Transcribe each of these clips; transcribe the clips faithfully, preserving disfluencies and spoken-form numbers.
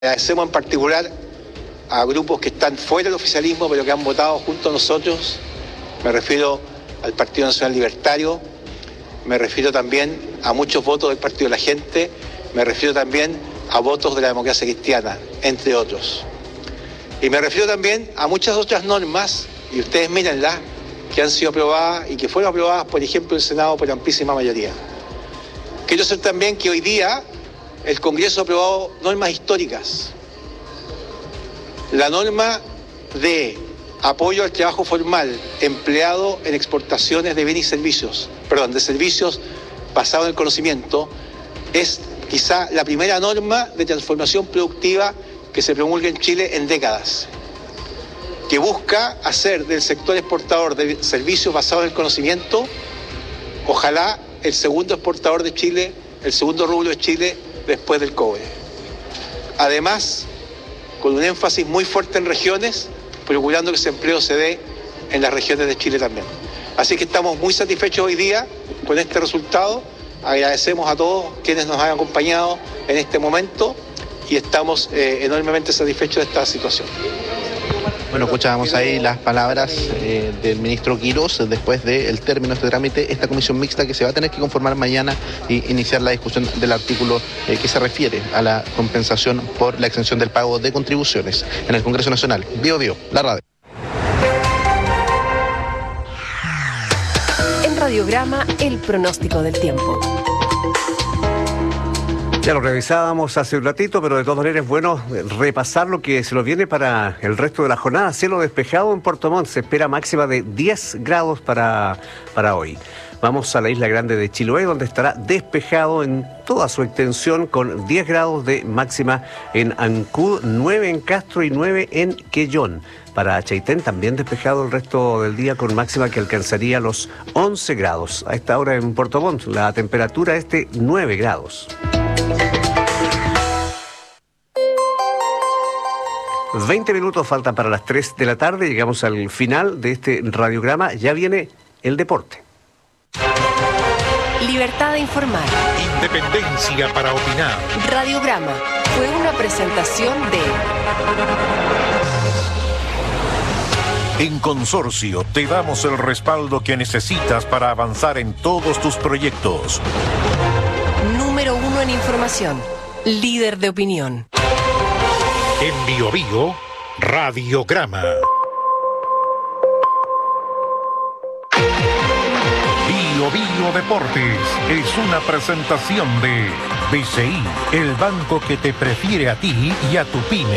Agradecemos en particular a grupos que están fuera del oficialismo, pero que han votado junto a nosotros. Me refiero al Partido Nacional Libertario, me refiero también a muchos votos del Partido de la Gente, me refiero también a votos de la democracia cristiana, entre otros. Y me refiero también a muchas otras normas, y ustedes mírenlas, que han sido aprobadas y que fueron aprobadas, por ejemplo, en el Senado por amplísima mayoría. Quiero decir también que hoy día el Congreso ha aprobado normas históricas. La norma de apoyo al trabajo formal empleado en exportaciones de bienes y servicios, perdón, de servicios basados en el conocimiento, es quizá la primera norma de transformación productiva que se promulga en Chile en décadas, que busca hacer del sector exportador de servicios basados en el conocimiento, ojalá el segundo exportador de Chile, el segundo rubro de Chile, después del cobre. Además, con un énfasis muy fuerte en regiones, procurando que ese empleo se dé en las regiones de Chile también. Así que estamos muy satisfechos hoy día con este resultado. Agradecemos a todos quienes nos han acompañado en este momento y estamos eh, enormemente satisfechos de esta situación. Bueno, escuchábamos ahí las palabras eh, del ministro Quirós después del término de este trámite, esta comisión mixta que se va a tener que conformar mañana y iniciar la discusión del artículo eh, que se refiere a la compensación por la exención del pago de contribuciones en el Congreso Nacional. Bio Bio, la radio. En Radiograma, el pronóstico del tiempo. Ya lo revisábamos hace un ratito, pero de todas maneras es bueno repasar lo que se nos viene para el resto de la jornada. Cielo despejado en Puerto Montt, se espera máxima de diez grados para, para hoy. Vamos a la isla grande de Chiloé, donde estará despejado en toda su extensión, con diez grados de máxima en Ancud, nueve en Castro y nueve en Quellón. Para Chaitén también despejado el resto del día, con máxima que alcanzaría los once grados. A esta hora en Puerto Montt la temperatura es de nueve grados. veinte minutos faltan para las tres de la tarde, llegamos al final de este radiograma, ya viene el deporte. Libertad de informar. Independencia para opinar. Radiograma fue una presentación de... En Consorcio te damos el respaldo que necesitas para avanzar en todos tus proyectos. Número uno en información. Líder de opinión. En Bio Bio, Radiograma. Bio Bio Deportes es una presentación de B C I, el banco que te prefiere a ti y a tu pyme.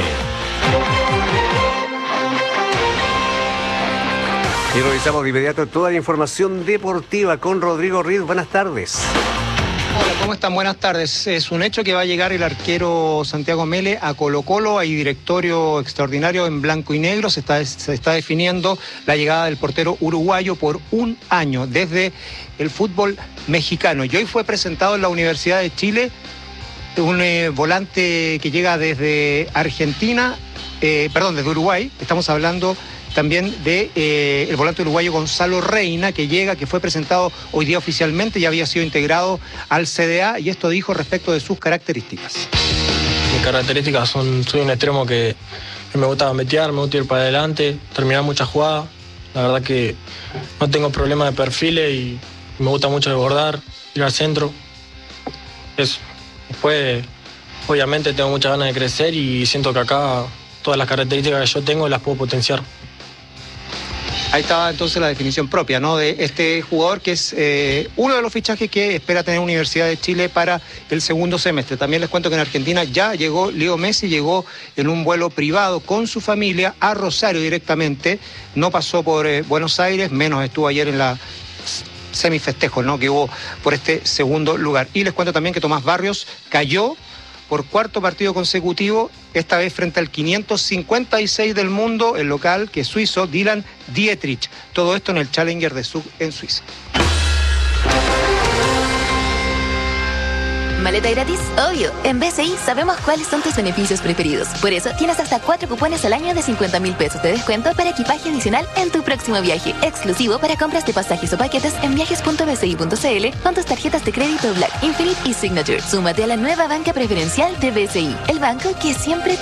Y revisamos de inmediato toda la información deportiva con Rodrigo Riz. Buenas tardes. Hola, ¿cómo están? Buenas tardes. Es un hecho que va a llegar el arquero Santiago Mele a Colo-Colo. Hay directorio extraordinario en blanco y negro. Se está, se está definiendo la llegada del portero uruguayo por un año desde el fútbol mexicano. Y hoy fue presentado en la Universidad de Chile un eh, volante que llega desde Argentina, eh, perdón, desde Uruguay. Estamos hablando también de eh, el volante uruguayo Gonzalo Reina, que llega, que fue presentado hoy día oficialmente, ya había sido integrado al C D A, y esto dijo respecto de sus características. Mis características son, soy un extremo que, que me gusta metear, me gusta ir para adelante, terminar muchas jugadas. La verdad que no tengo problema de perfiles y me gusta mucho desbordar, ir al centro. Eso. Después, obviamente tengo muchas ganas de crecer y siento que acá todas las características que yo tengo las puedo potenciar. Ahí estaba entonces la definición propia, ¿no?, de este jugador, que es eh, uno de los fichajes que espera tener Universidad de Chile para el segundo semestre. También les cuento que en Argentina ya llegó Leo Messi, llegó en un vuelo privado con su familia a Rosario directamente, no pasó por eh, Buenos Aires, menos estuvo ayer en la semifestejo, ¿no?, que hubo por este segundo lugar. Y les cuento también que Tomás Barrios cayó por cuarto partido consecutivo, esta vez frente al quinientos cincuenta y seis del mundo, el local, que es suizo, Dylan Dietrich. Todo esto en el Challenger de Zug en Suiza. maleta gratis? Obvio. En B C I sabemos cuáles son tus beneficios preferidos. Por eso tienes hasta cuatro cupones al año de cincuenta mil pesos de descuento para equipaje adicional en tu próximo viaje. Exclusivo para compras de pasajes o paquetes en viajes punto b c i punto c l con tus tarjetas de crédito Black, Infinite y Signature. Súmate a la nueva banca preferencial de B C I, el banco que siempre